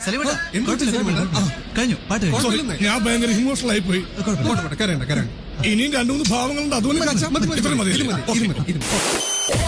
കഴിഞ്ഞു പാട്ട്. ഞാൻ ഭയങ്കര ഇമോഷണൽ ആയി പോയി. ഇനിയും 2-3 ഭാവങ്ങളുണ്ട്. അതുകൊണ്ട്